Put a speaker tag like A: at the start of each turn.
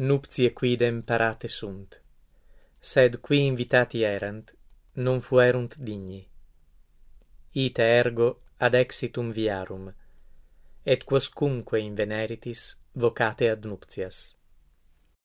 A: nuptiae quidem parate sunt, sed qui invitati erant, non fuerunt digni. Ite ergo ad exitum viarum, et quoscunque inveneritis vocate ad nuptias.